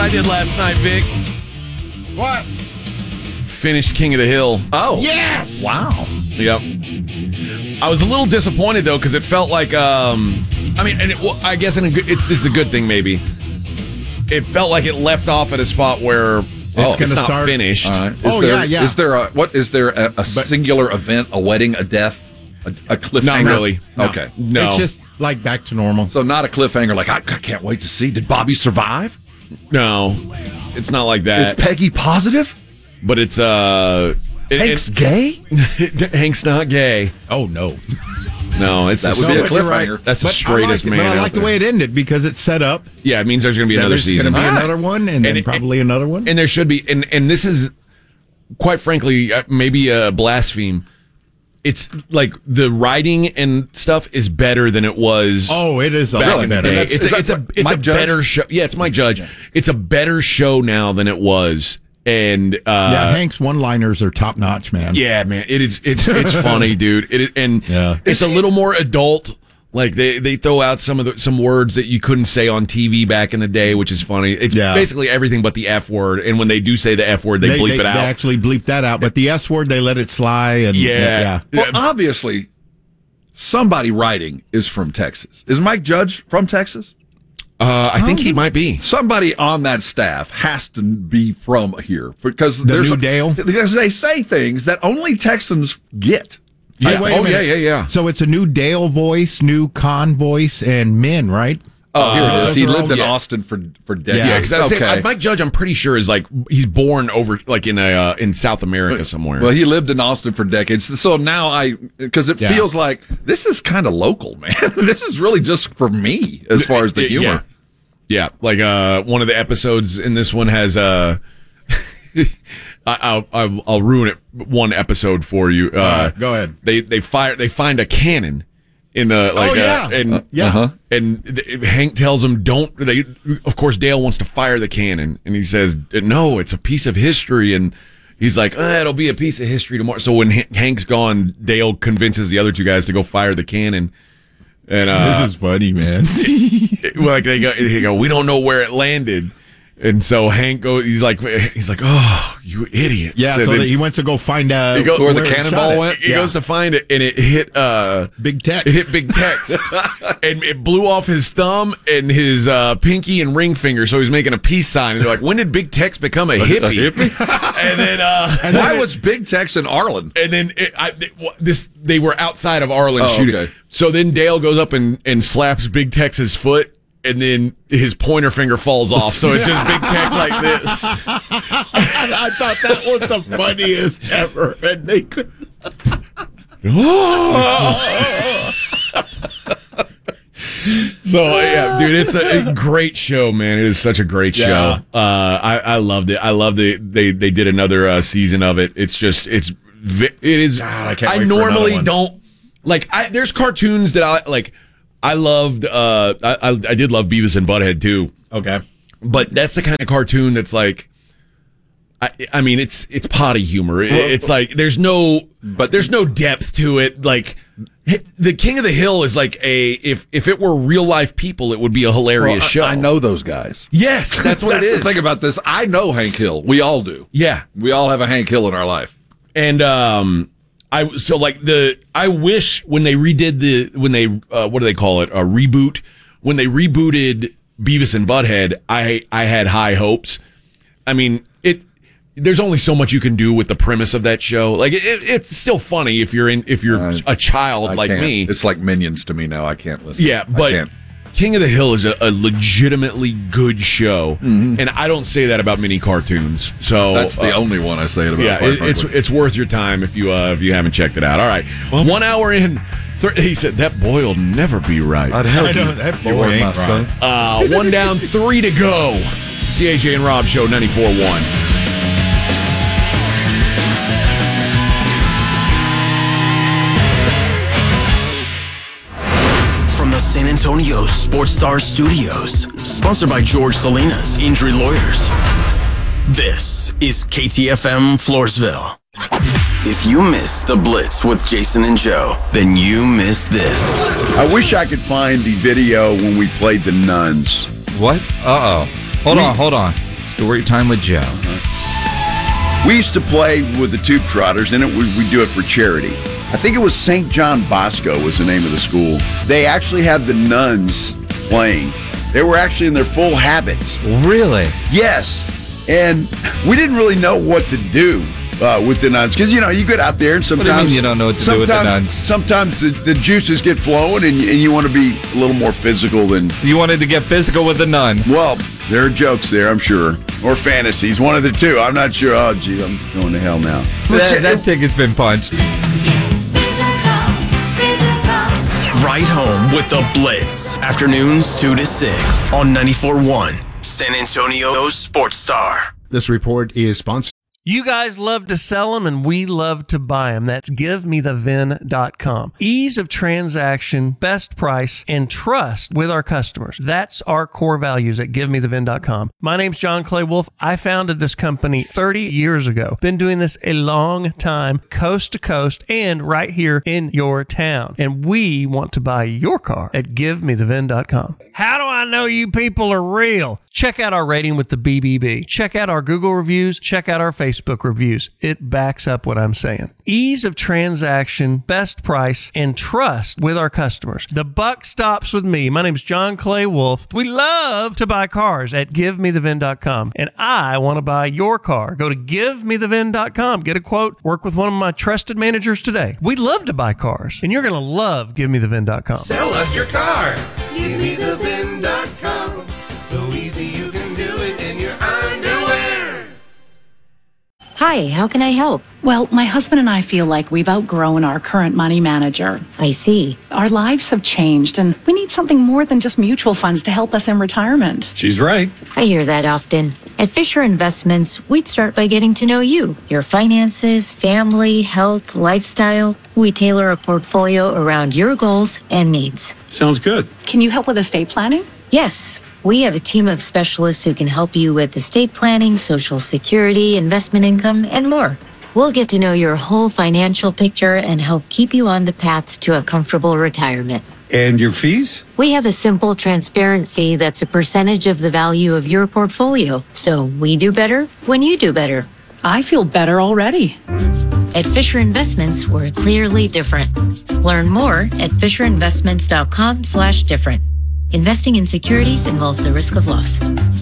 I did last night, Vic. What? Finished King of the Hill. Oh. Yes! Wow. Yep. I was a little disappointed, though, because it felt like, I guess this is a good thing, maybe. It felt like it left off at a spot where it's not start finished. All right. Yeah. Is there a singular event, a wedding, a death, a cliffhanger? Not really. No. Okay. No. It's just like back to normal. So not a cliffhanger like, I can't wait to see. Did Bobby survive? No. It's not like that. Is Peggy positive? But it's, Hank's gay? Hank's not gay. Oh, no. No, it's That would No, be a but you're right. cliffhanger. That's the But straightest man But I out like the there. way it ended because it's set up. Yeah, it means there's going to be another There's season. going to be another one, and then probably another one. And there should be, and this is, quite frankly, maybe a blaspheme. It's like the writing and stuff is better than it was. Oh, it is a back lot in the better. day. That's- It's a Mike Judge? better show. Yeah, it's Mike Judge. It's a better show now than it was. And Yeah, Hank's one-liners are top-notch, man. yeah, man, it's funny, dude. It is, and Yeah. it's a little more adult. Like they throw out some words that you couldn't say on TV back in the day, which is funny. It's basically everything but the F word. And when they do say the F word, they bleep it out. They actually bleep that out, but the S word, they let it slide. And, Yeah. Well, obviously, somebody writing is from Texas. Is Mike Judge from Texas? I think he might be. Somebody on that staff has to be from here because The new Dale? Because they say things that only Texans get. Yeah. Hey, wait a Oh, minute. yeah. So it's a new Dale voice, new Con voice, and Min, right? Oh, here it is. those He are lived all- in yeah. Austin for decades. Yeah, Because Mike Judge, I'm pretty sure is like he's born over like in South America somewhere. Well, he lived in Austin for decades. So now because it feels like this is kind of local, man. This is really just for me as far as the humor. Yeah, like one of the episodes in this one has I'll ruin it one episode for you. Go ahead. They find a cannon in the and Hank tells him of course Dale wants to fire the cannon and he says no, it's a piece of history, and he's like it'll be a piece of history tomorrow. So when Hank's gone, Dale convinces the other two guys to go fire the cannon. And This is funny, man. like they go, we don't know where it landed, and so Hank goes. He's like, oh, you idiots! Yeah, And so then that he went to go find out where the it cannonball shot at. went? he goes to find it, and it hit Big Tex. It hit Big Tex, and it blew off his thumb and his pinky and ring finger. So he's making a peace sign. And they're like, when did Big Tex become a hippie? And then Why was Big Tex in Arlen? And then they were outside of Arlen shooting. Okay. So then Dale goes up and slaps Big Tex's foot, and then his pointer finger falls off. So it's just Big Tex like this. I thought that was the funniest ever, and they could. So yeah, dude, it's a great show, man. It is such a great show. I loved it. I loved it. They did another season of it. It is. God, I can't I wait for normally another one. don't like. There's cartoons that I like. I loved. I did love Beavis and Butthead too. Okay. But that's the kind of cartoon that's like. I mean, it's potty humor. It's like there's no depth to it. Like the King of the Hill is like if it were real life people, it would be a hilarious show. I know those guys. Yes, that's what it is. The thing about this. I know Hank Hill. We all do. Yeah, We all have a Hank Hill in our life. and I wish when they redid what do they call it, a reboot, when they rebooted Beavis and Butthead, I had high hopes. I mean, there's only so much you can do with the premise of that show. Like it's still funny if you're a child like can't. me. It's like Minions to me now. I can't listen. Yeah, I but can't. King of the Hill is a legitimately good show, and I don't say that about many cartoons. So That's the only one I say it about. yeah, quite frankly. it's worth your time if you haven't checked it out. All right, 1 hour in. He said that boy will never be right. I'd help you. That You boy weren't my ain't son. right. 1 down, 3 to go. CAJ and Rob Show 94.1. From the San Antonio Sports Star Studios, sponsored by George Salinas Injury Lawyers. This is KTFM Floresville. If you missed the Blitz with Jason and Joe, then you missed this. I wish I could find the video when we played the Nuns. What? Uh-oh. Hold on. Storytime with Joe. We used to play with the Tube Trotters, and we do it for charity. I think it was St. John Bosco was the name of the school. They actually had the nuns playing. They were actually in their full habits. Really? Yes. And we didn't really know what to do with the nuns. Because, you get out there and sometimes... What do you mean you don't know what to do with the nuns? Sometimes the juices get flowing and you want to be a little more physical than... You wanted to get physical with the nun. Well, there are jokes there, I'm sure. Or fantasies, one of the two. I'm not sure. Oh, gee, I'm going to hell now. That ticket's been punched. Right home with the Blitz. Afternoons 2 to 6 on 94.1 San Antonio's Sports Star. This report is sponsored. You guys love to sell them, and we love to buy them. That's GiveMeTheVin.com. Ease of transaction, best price, and trust with our customers. That's our core values at GiveMeTheVin.com. My name's John Clay Wolf. I founded this company 30 years ago. Been doing this a long time, coast to coast, and right here in your town. And we want to buy your car at GiveMeTheVin.com. How do I know you people are real? Check out our rating with the BBB. Check out our Google reviews. Check out our Facebook reviews. It backs up what I'm saying. Ease of transaction, best price, and trust with our customers. The buck stops with me. My name's John Clay Wolf. We love to buy cars at GiveMeTheVin.com, and I want to buy your car. Go to GiveMeTheVin.com. Get a quote. Work with one of my trusted managers today. We love to buy cars, and you're going to love GiveMeTheVin.com. Sell us your car. GiveMeTheVin.com. So easy you can do it in your underwear. Hi, how can I help? Well, my husband and I feel like we've outgrown our current money manager. I see. Our lives have changed, and we need something more than just mutual funds to help us in retirement. She's right. I hear that often. At Fisher Investments, we'd start by getting to know you, your finances, family, health, lifestyle. We tailor a portfolio around your goals and needs. Sounds good. Can you help with estate planning? Yes. We have a team of specialists who can help you with estate planning, Social Security, investment income, and more. We'll get to know your whole financial picture and help keep you on the path to a comfortable retirement. And your fees? We have a simple, transparent fee that's a percentage of the value of your portfolio. So we do better when you do better. I feel better already. At Fisher Investments, we're clearly different. Learn more at FisherInvestments.com/different. Investing in securities involves a risk of loss.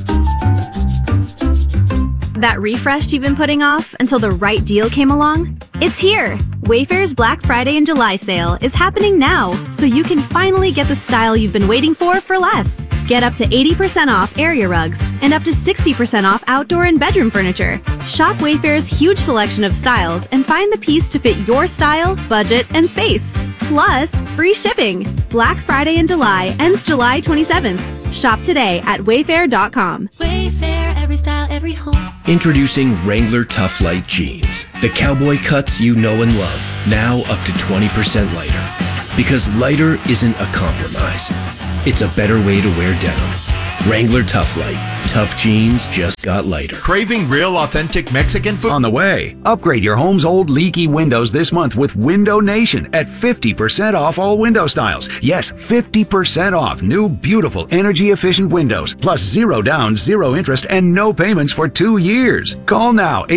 That refresh you've been putting off until the right deal came along? It's here! Wayfair's Black Friday and July sale is happening now, so you can finally get the style you've been waiting for less. Get up to 80% off area rugs and up to 60% off outdoor and bedroom furniture. Shop Wayfair's huge selection of styles and find the piece to fit your style, budget, and space. Plus, free shipping. Black Friday in July ends July 27th. Shop today at Wayfair.com. Wayfair, every style, every home. Introducing Wrangler Tough Light Jeans. The cowboy cuts you know and love. Now up to 20% lighter. Because lighter isn't a compromise. It's a better way to wear denim. Wrangler Tough Light. Tough jeans just got lighter. Craving real authentic Mexican food? On the way. Upgrade your home's old leaky windows this month with Window Nation at 50% off all window styles. Yes, 50% off new beautiful energy efficient windows. Plus 0 down, 0 interest, and no payments for 2 years. Call now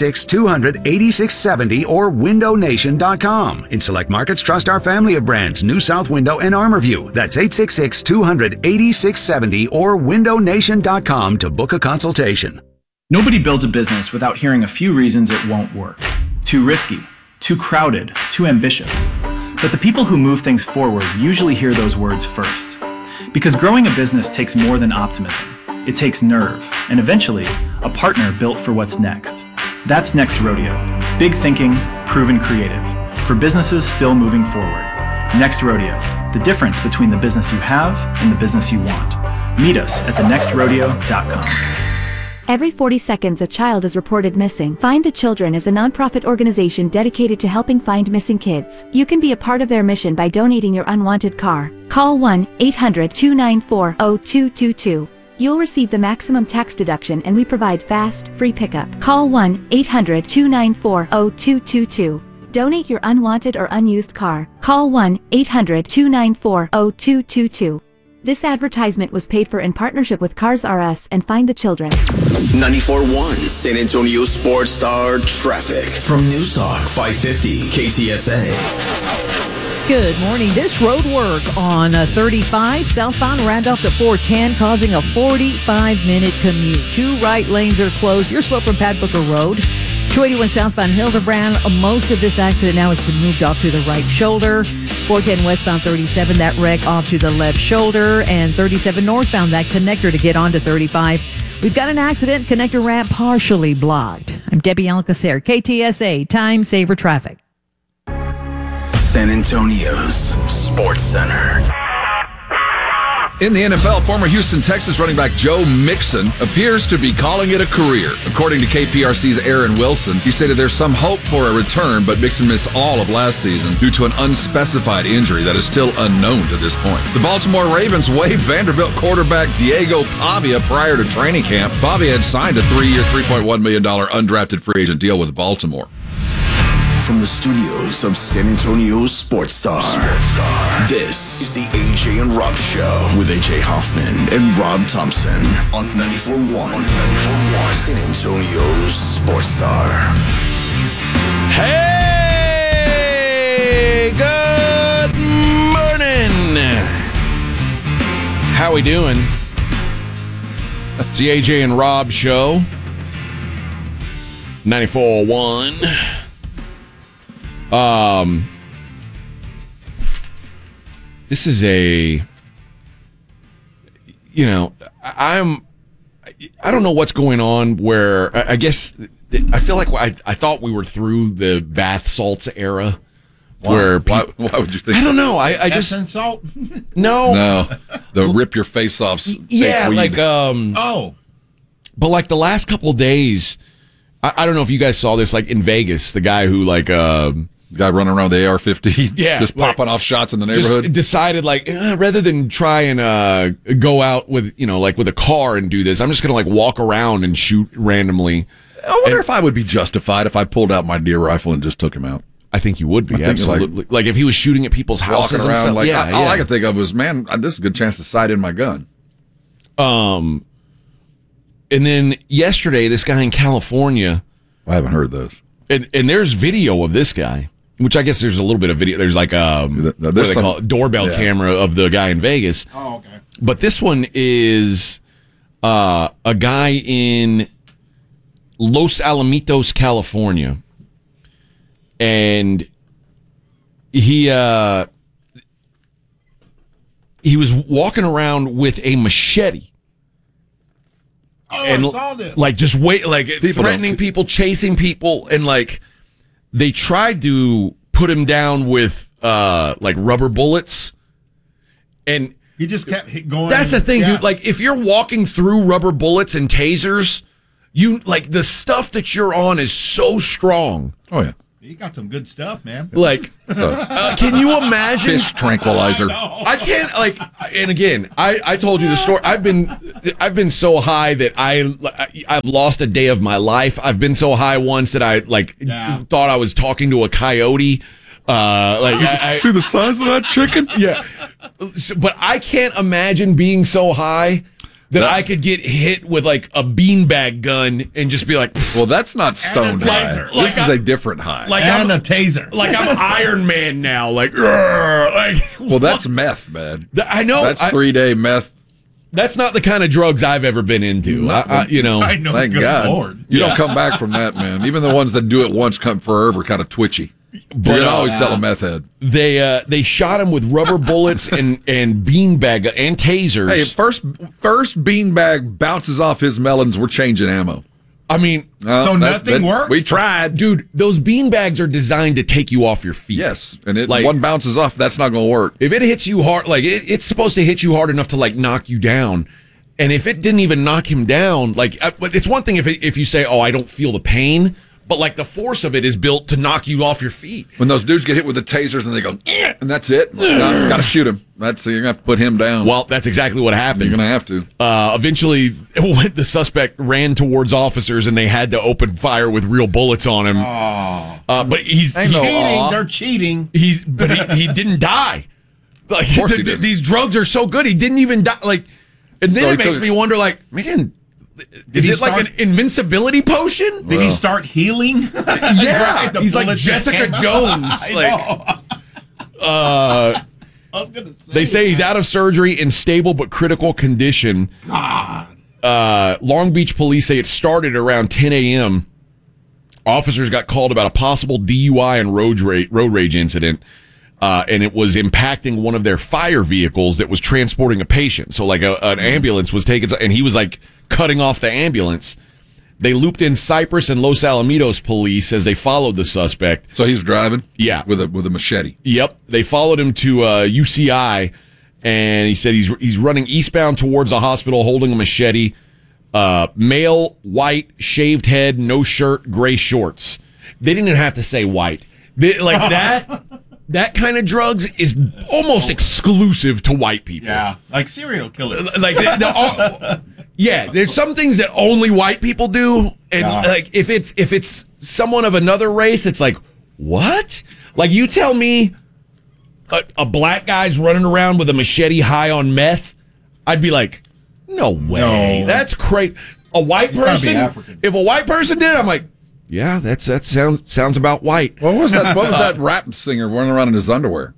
866-200-8670 or windownation.com. In select markets, trust our family of brands, New South Window and Armorview. That's 866-200-8670 or windownation.com to book a consultation. Nobody builds a business without hearing a few reasons it won't work. Too risky, too crowded, too ambitious. But the people who move things forward usually hear those words first. Because growing a business takes more than optimism. It takes nerve, and eventually, a partner built for what's next. That's Next Rodeo. Big thinking, proven creative. For businesses still moving forward. Next Rodeo. The difference between the business you have and the business you want. Meet us at thenextrodeo.com. Every 40 seconds, a child is reported missing. Find the Children is a nonprofit organization dedicated to helping find missing kids. You can be a part of their mission by donating your unwanted car. Call 1-800-294-0222. You'll receive the maximum tax deduction, and we provide fast, free pickup. Call 1-800-294-0222. Donate your unwanted or unused car. Call 1-800-294-0222. This advertisement was paid for in partnership with Cars R Us and Find the Children. 94.1 San Antonio Sports Star Traffic from News Talk 550 KTSA. Good morning. This road work on 35 southbound Randolph to 410 causing a 45-minute commute. 2 right lanes are closed. Your slope from Pat Booker Road. 281 southbound Hildebrand. Most of this accident now has been moved off to the right shoulder. 410 westbound 37, that wreck off to the left shoulder. And 37 northbound, that connector to get onto 35. We've got an accident. Connector ramp partially blocked. I'm Debbie Alcacer, KTSA, Time Saver Traffic. San Antonio's Sports Center. In the NFL, former Houston Texans running back Joe Mixon appears to be calling it a career. According to KPRC's Aaron Wilson, he stated there's some hope for a return, but Mixon missed all of last season due to an unspecified injury that is still unknown to this point. The Baltimore Ravens waived Vanderbilt quarterback Diego Pavia prior to training camp. Pavia had signed a 3-year, $3.1 million undrafted free agent deal with Baltimore. From the studios of San Antonio Sports Star, this is the AJ and Rob Show with AJ Hoffman and Rob Thompson on 94.1 San Antonio's Sports Star. Hey, good morning. How we doing? It's the AJ and Rob Show. 94.1. This is I don't know what's going on where I guess I feel like I thought we were through the bath salts era. Why would you think? I don't know. I just Epsom salt. No, the rip your face off. Yeah, weed. like but like the last couple of days, I don't know if you guys saw this, like in Vegas, the guy who guy running around with the AR-15, just popping off shots in the neighborhood. Just decided rather than try and go out with with a car and do this, I'm just gonna walk around and shoot randomly. I wonder if I would be justified if I pulled out my deer rifle and just took him out. I think you would be, absolutely. Like if he was shooting at people's houses walking around, and stuff. All I could think of was, man, this is a good chance to sight in my gun. And then yesterday, this guy in California. I haven't heard this. And there's video of this guy, which I guess there's a little bit of video. There's what do they call it? Doorbell camera of the guy in Vegas. Oh, okay. But this one is a guy in Los Alamitos, California. And he was walking around with a machete. Oh, and I saw this. just threatening people, chasing people, and they tried to put him down with rubber bullets, and he just kept going. That's the thing, dude. If you're walking through rubber bullets and tasers, the stuff that you're on is so strong. Oh yeah. You got some good stuff, man. Can you imagine? Fish tranquilizer. I can't and again, I told you the story. I've been so high that I've lost a day of my life. I've been so high once that I thought I was talking to a coyote. See the size of that chicken? Yeah. But I can't imagine being so high that I could get hit with a beanbag gun and just be like, well, that's not stoned high. This is a different high. And a taser. I'm Iron Man now. Well, that's meth, man. I know. That's 3-day meth. That's not the kind of drugs I've ever been into. I know. Thank God. Lord. You don't come back from that, man. Even the ones that do it once come forever kind of twitcy. But you can always tell a meth head. They shot him with rubber bullets and beanbag and tasers. Hey, first beanbag bounces off his melons. We're changing ammo. I mean, so nothing worked? We tried. Dude, those beanbags are designed to take you off your feet. Yes, and one bounces off, that's not going to work. If it hits you hard, it's supposed to hit you hard enough to knock you down. And if it didn't even knock him down, it's one thing if you say, "Oh, I don't feel the pain." But the force of it is built to knock you off your feet. When those dudes get hit with the tasers and they go, and that's it. Got to shoot him. You're gonna have to put him down. Well, that's exactly what happened. You're gonna have to. Eventually, the suspect ran towards officers and they had to open fire with real bullets on him. Oh. But he's cheating. They're cheating. He didn't die. Like, Of course he didn't. these drugs are so good. He didn't even die. Like, and then So it he makes took me wonder, like, man, is he it like start- an invincibility potion? Did he start healing? Yeah, Right, the he's like bullet just Jessica came out. Jones. I Like, know. I was gonna say. they say he's out of surgery in stable but critical condition. God. Long Beach police say it started around 10 a.m. Officers got called about a possible DUI and road rage incident, and it was impacting one of their fire vehicles that was transporting a patient. So, like, an ambulance was taken, and he was, like, cutting off the ambulance. They looped in Cypress and Los Alamitos police as they followed the suspect. So he's driving? Yeah. With a machete. Yep. They followed him to UCI, and he said he's running eastbound towards the hospital holding a machete. Male, white, shaved head, no shirt, gray shorts. They didn't even have to say white. That kind of drugs is almost exclusive to white people. Yeah, like serial killers. Like, yeah, there's some things that only white people do, and like if it's someone of another race, it's like, what? Like, you tell me a black guy's running around with a machete high on meth, I'd be like, no way, that's crazy. A white person, if a white person did it, I'm like, yeah, that sounds about white. What was that rap singer running around in his underwear?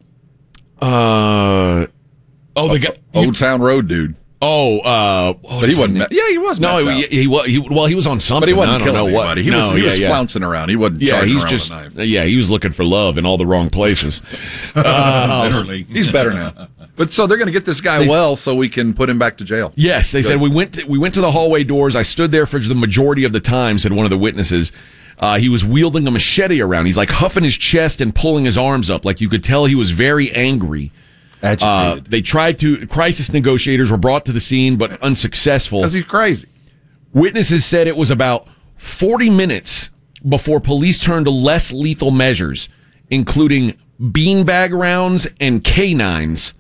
The guy, Old Town Road dude. But he wasn't. Yeah, he was. No, he was on something. But he wasn't I don't know killing what. anybody. He was flouncing around. He wasn't charging around with a knife. Yeah, he was looking for love in all the wrong places. Literally, he's better now. But so they're going to get this guy so we can put him back to jail. Yes, they said we went to the hallway doors. I stood there for the majority of the time, said one of the witnesses. He was wielding a machete around. He's like huffing his chest and pulling his arms up. Like, you could tell he was very angry. Agitated. They tried to. Crisis negotiators were brought to the scene, but unsuccessful. Because he's crazy. Witnesses said it was about 40 minutes before police turned to less lethal measures, including beanbag rounds and canines.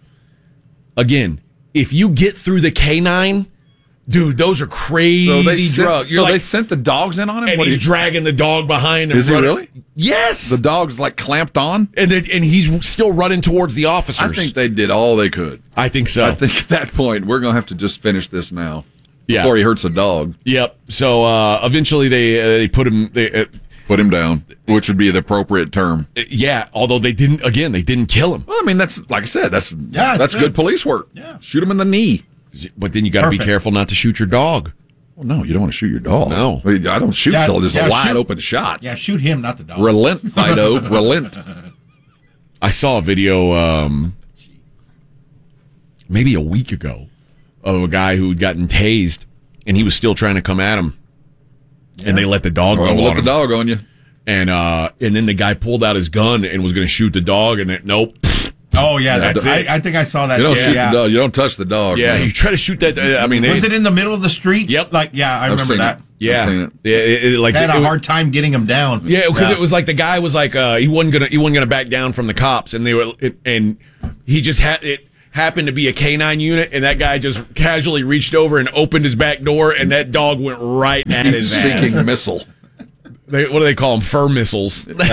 Again, if you get through the canine, dude, those are crazy drugs. They sent the dogs in on him? And he's dragging the dog behind him. Is he really? Yes. The dog's like clamped on? And he's still running towards the officers. I think they did all they could. I think so. I think at that point, we're going to have to just finish this now. Yeah. Before he hurts a dog. Yep. So eventually they put him... Put him down, which would be the appropriate term. Yeah, although they didn't kill him. Well, I mean, that's, like I said, that's good. good police work. Yeah. Shoot him in the knee. But then you got to be careful not to shoot your dog. Well, no, you don't want to shoot your dog. No. I don't shoot till there's a wide open shot. Yeah, shoot him, not the dog. Relent, Fido, relent. I saw a video maybe a week ago of a guy who had gotten tased, and he was still trying to come at him. Yeah. And they let the dog go on him. Let the dog on you. And then the guy pulled out his gun and was going to shoot the dog, and then, nope. Oh, yeah, that's it. I think I saw that. You don't shoot the dog. You don't touch the dog. Yeah, man. you try to shoot that. Was it in the middle of the street? Yep. I remember that. Yeah, they had a hard time getting him down. Yeah, because it was like the guy was like he wasn't gonna back down from the cops, and he just happened to be a canine unit, and that guy just casually reached over and opened his back door, and that dog went right at his ass. Seeking missile. What do they call them? Fur missiles. The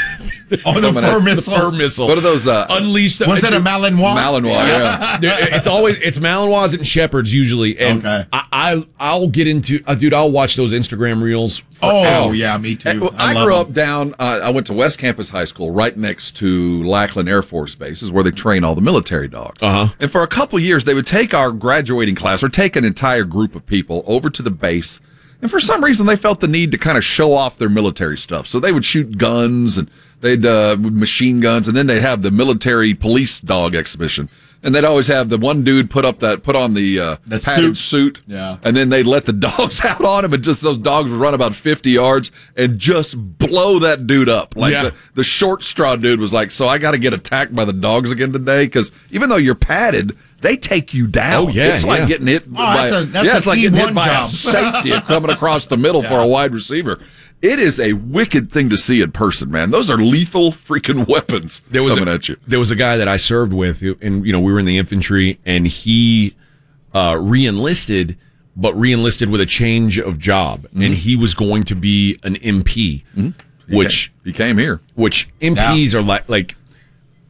fur missile. The fur missile. What are those? Unleashed. Was it a Malinois? Malinois, yeah. It's Malinois and Shepherds usually. And okay. I'll get into, dude, I'll watch those Instagram reels. Oh, yeah, me too. I grew up down, I went to West Campus High School right next to Lackland Air Force Base, is where they train all the military dogs. Uh-huh. And for a couple of years, they would take our graduating class or take an entire group of people over to the base. And for some reason, they felt the need to kind of show off their military stuff. So they would shoot guns and they'd machine guns, and then they'd have the military police dog exhibition. And they'd always have the one dude put on the padded suit. Yeah. And then they'd let the dogs out on him, and just those dogs would run about 50 yards and just blow that dude up. Like the short straw dude was like, so I got to get attacked by the dogs again today? Because even though you're padded, they take you down. Oh, yeah. It's like getting hit that's like a getting hit P1 by job. a safety coming across the middle for a wide receiver. It is a wicked thing to see in person, man. Those are lethal freaking weapons coming at you. There was a guy that I served with, and we were in the infantry, and he re-enlisted, but re-enlisted with a change of job, and he was going to be an MP, which he came here. Which MPs are like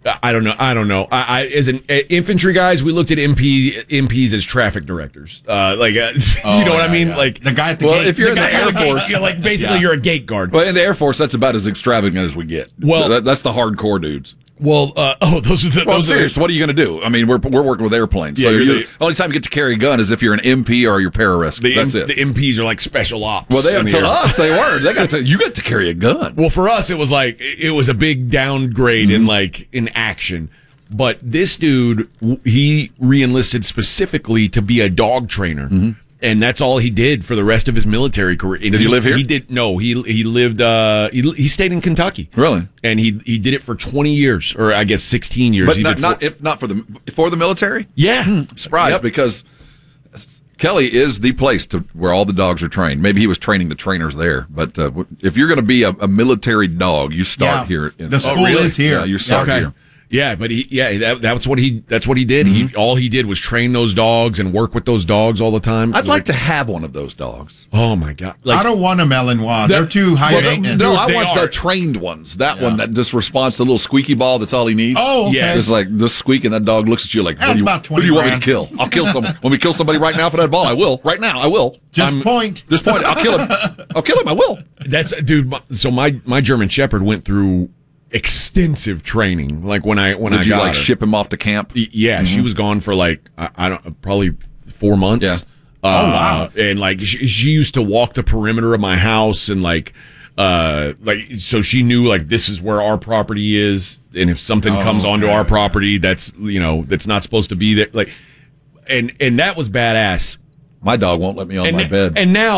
I don't know. I as an infantry guys, we looked at MPs as traffic directors. You know what I mean? Yeah. Like the guy at the gate. If you're in the Air Force, basically you're a gate guard. Well, in the Air Force, that's about as extravagant as we get. Well, that's the hardcore dudes. Well, those are the. Well, those serious. What are you going to do? I mean, we're working with airplanes, Yeah, so you're the only time you get to carry a gun is if you're an MP or you're pararescue. That's it. The MPs are like special ops. Well, in the to air. us, they were. You got to carry a gun. Well, for us, it was like it was a big downgrade in action. But this dude, he re-enlisted specifically to be a dog trainer. And that's all he did for the rest of his military career. And did he live here? He did. No, he lived. He stayed in Kentucky. Really? And he did it for 20 years, or I guess 16 years. But he not for the military. Yeah, I'm surprised because Kelly is the place where all the dogs are trained. Maybe he was training the trainers there, but if you're going to be a military dog, you start here. The school is here. Yeah, you start here. Yeah, but that's what he did. All he did was train those dogs and work with those dogs all the time. I'd like to have one of those dogs. Oh my God! I don't want a Malinois. They're too high maintenance. No, I want the trained ones. That one that just responds to the little squeaky ball. That's all he needs. Oh, okay. It's like this squeak, and that dog looks at you like, That's about what do you want me to 20 kill? I'll kill someone. Want me to kill somebody right now for that ball? I will. Right now, I will. Just point. I'll kill him. I'll kill him. I will. That's dude. So my German Shepherd went through extensive training. Like when I Did you got like her. ship him off to camp? Yeah, she was gone for like I don't probably 4 months. Yeah. Wow. And like she used to walk the perimeter of my house and like so she knew like this is where our property is, and if something comes onto our property that's that's not supposed to be there, like and that was badass. My dog won't let me on my bed. And now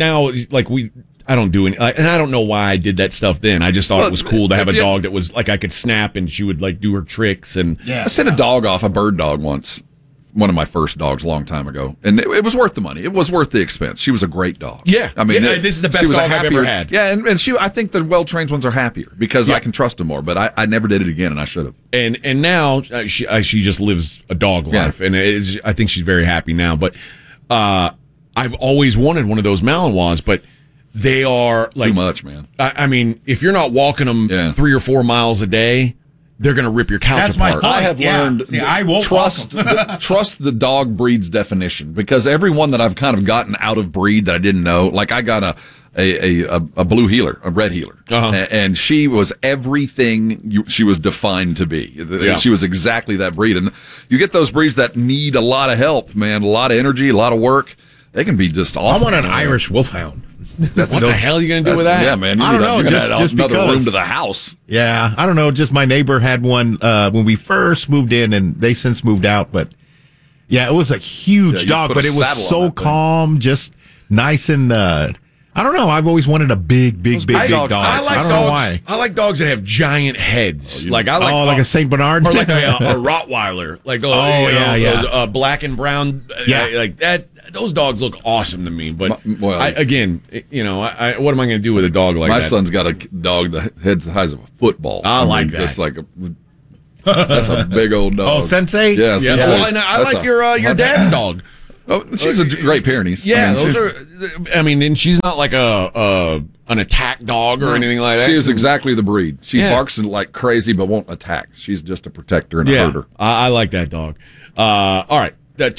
I don't do any, and I don't know why I did that stuff then. I just thought it was cool to have a dog that was like I could snap and she would like do her tricks. And I sent a dog off, a bird dog once, one of my first dogs a long time ago, and it was worth the money. It was worth the expense. She was a great dog. Yeah, I mean, this is the best dog I've ever had. Yeah, and I think the well-trained ones are happier because I can trust them more. But I never did it again, and I should have. And now she just lives a dog life, and I think she's very happy now. But I've always wanted one of those Malinois, but they are like too much, man. I mean, if you're not walking them 3 or 4 miles a day, they're going to rip your couch apart. I have learned. I won't trust the dog breed's definition, because every one that I've kind of gotten out of breed that I didn't know, like I got a blue heeler, a red heeler, and she was everything she was defined to be. She was exactly that breed, and you get those breeds that need a lot of help, man, a lot of energy, a lot of work. They can be just awful. I want an Irish wolfhound. What the hell are you going to do with that? Yeah, man. I don't know. Just another because. room to the house. Yeah, I don't know. Just my neighbor had one when we first moved in, and they since moved out. But yeah, it was a huge dog, but it was so calm, just nice and. I don't know. I've always wanted a big dog. I don't know why. I like dogs that have giant heads. Like I like like a Saint Bernard, or like a Rottweiler. Like black and brown. Like that. Those dogs look awesome to me. But what am I going to do with a dog like that? My son's got a dog that head's the size of a football. I like that. Just like that's a big old dog. Oh, Sensei. Yeah. Sensei. Well, I like your dad's dog. Oh, she's a great Pyrenees. Yeah, and she's not like an attack dog or anything like that. She is exactly the breed. She barks like crazy, but won't attack. She's just a protector and a herder. I like that dog. All right,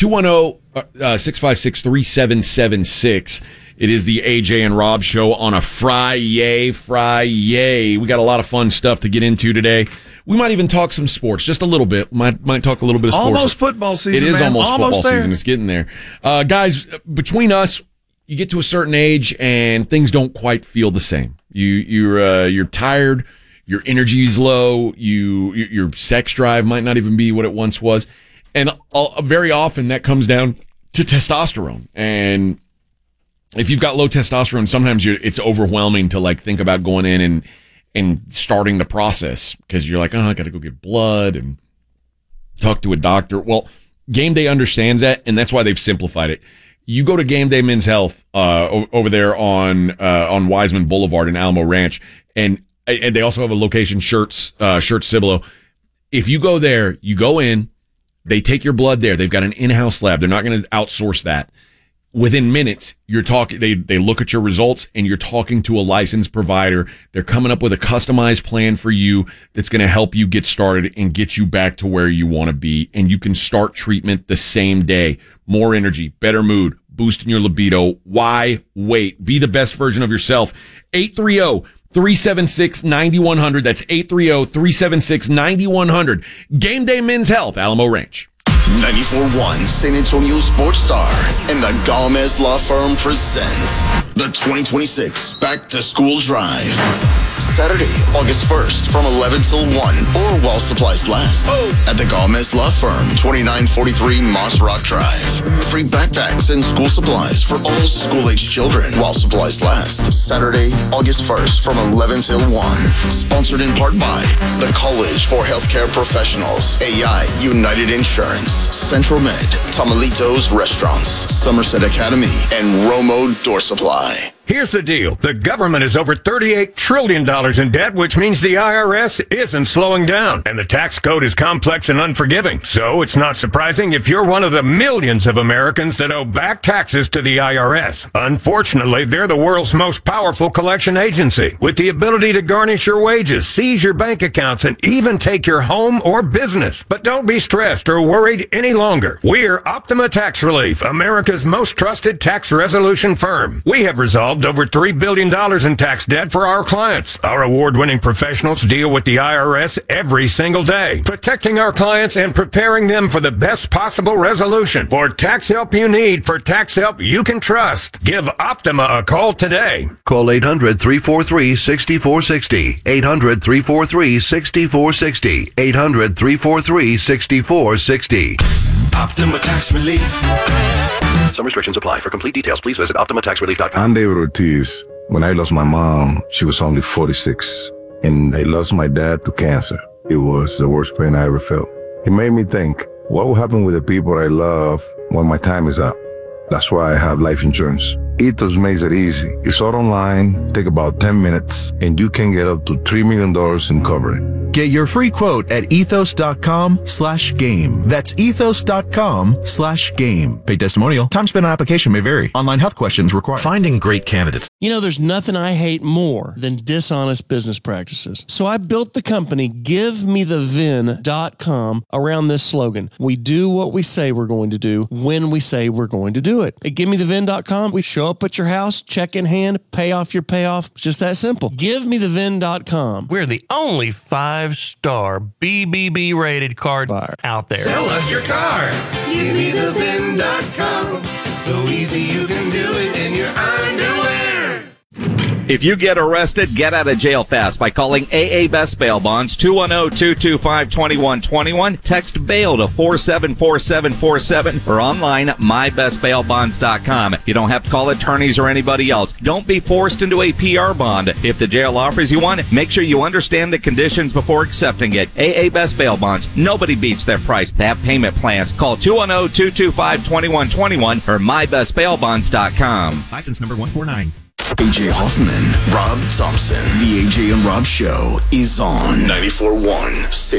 210-656-3776. It is the AJ and Rob show on a Friday. We got a lot of fun stuff to get into today. We might even talk some sports, just a little bit. Might talk a little bit of sports. Almost football season. It is man. almost football there. season. It's getting there, guys. Between us, you get to a certain age and things don't quite feel the same. You're tired. Your energy's low. Your sex drive might not even be what it once was, and very often that comes down to testosterone. And if you've got low testosterone, sometimes it's overwhelming to like think about going in and starting the process, because you're like, I got to go get blood and talk to a doctor. Well, Game Day understands that, and that's why they've simplified it. You go to Game Day Men's Health over there on Wiseman Boulevard in Alamo Ranch, and they also have a location, Shirts Cibolo. If you go there, you go in, they take your blood there. They've got an in-house lab. They're not going to outsource that. within minutes, you're talking. They look at your results, and you're talking to a licensed provider. They're coming up with a customized plan for you that's going to help you get started and get you back to where you want to be. And you can start treatment the same day. More energy, better mood, boosting your libido. Why wait? Be the best version of yourself. 830-376-9100. That's 830-376-9100. Game Day Men's Health, Alamo Ranch. 94.1 San Antonio Sports Star and the Gomez Law Firm presents the 2026 Back to School Drive. Saturday, August 1st from 11 till 1 or while supplies last at the Gomez Law Firm, 2943 Moss Rock Drive. Free backpacks and school supplies for all school-age children while supplies last. Saturday, August 1st from 11 till 1. Sponsored in part by the College for Healthcare Professionals, AI United Insurance, Central Med, Tamalitos Restaurants, Somerset Academy, and Romo Door Supply. Here's the deal. The government is over $38 trillion in debt, which means the IRS isn't slowing down. And the tax code is complex and unforgiving. So it's not surprising if you're one of the millions of Americans that owe back taxes to the IRS. Unfortunately, they're the world's most powerful collection agency, with the ability to garnish your wages, seize your bank accounts, and even take your home or business. But don't be stressed or worried any longer. We're Optima Tax Relief, America's most trusted tax resolution firm. We have resolved over $3 billion in tax debt for our clients. Our award-winning professionals deal with the IRS every single day, protecting our clients and preparing them for the best possible resolution. For tax help you need, for tax help you can trust, give Optima a call today. Call 800-343-6460. 800-343-6460. 800-343-6460. Optima Tax Relief. Some restrictions apply. For complete details, please visit OptimaTaxRelief.com. I'm David Ortiz. When I lost my mom, she was only 46. And I lost my dad to cancer. It was the worst pain I ever felt. It made me think, what will happen with the people I love when my time is up? That's why I have life insurance. Ethos makes it easy. It's all online, take about 10 minutes, and you can get up to $3 million in coverage. Get your free quote at ethos.com/game. That's ethos.com/game. Paid testimonial. Time spent on application may vary. Online health questions required. Finding great candidates. You know, there's nothing I hate more than dishonest business practices. So I built the company GiveMeTheVin.com around this slogan. We do what we say we're going to do when we say we're going to do it. At GiveMeTheVin.com, we show up at your house, check in hand, pay off your payoff. It's just that simple. GiveMeTheVin.com. We're the only 5-star BBB rated car buyer out there. Sell us your car. GiveMeTheVin.com. So easy you can do it in your underwear. If you get arrested, get out of jail fast by calling AA Best Bail Bonds, 210-225-2121. Text bail to 474747 or online at mybestbailbonds.com. You don't have to call attorneys or anybody else. Don't be forced into a PR bond. If the jail offers you one, make sure you understand the conditions before accepting it. AA Best Bail Bonds. Nobody beats their price. They have payment plans. Call 210-225-2121 or mybestbailbonds.com. License number 149. AJ Hoffman, Rob Thompson. The AJ and Rob Show is on 94.1 San